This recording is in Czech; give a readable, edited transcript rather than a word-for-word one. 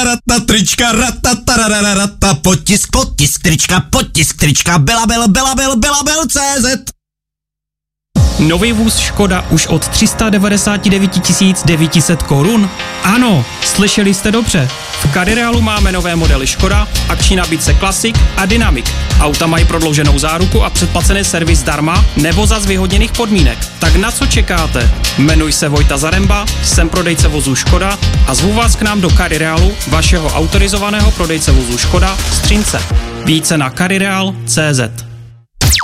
trička, ratatarararata, potisk, trička, Belabel, CZ. Nový vůz Škoda už od 399 900 korun? Ano, slyšeli jste dobře. V Carirealu máme nové modely Škoda, akční nabídce Classic a Dynamic. Auta mají prodlouženou záruku a předplacený servis zdarma nebo za zvýhodněných podmínek. Tak na co čekáte? Jmenuj se Vojta Zaremba, jsem prodejce vozů Škoda a zvu vás k nám do Carirealu, vašeho autorizovaného prodejce vozů Škoda v Střínce. Více na carireal.cz.